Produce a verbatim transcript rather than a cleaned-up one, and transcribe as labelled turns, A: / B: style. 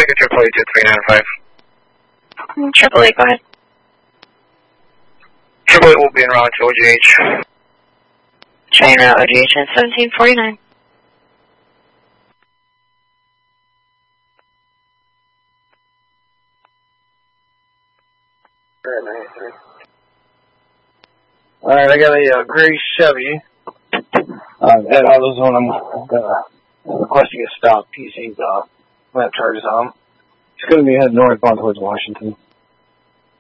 A: try to get triple A two three nine five.
B: Triple A, go ahead.
A: Triple A will be en route to O G H.
B: Train route O G H at seventeen forty-nine.
C: Alright, I got a uh, gray Chevy. Uh, at AutoZone, I'm uh, requesting a stop. P C's off. I'm going to have charges on him. He's going to be heading northbound towards Washington.